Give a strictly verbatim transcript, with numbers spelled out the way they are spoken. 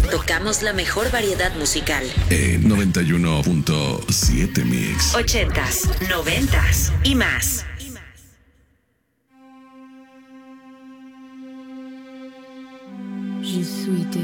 Tocamos la mejor variedad musical. En noventa y uno punto siete Mix. Ochentas, noventas y más. Je suis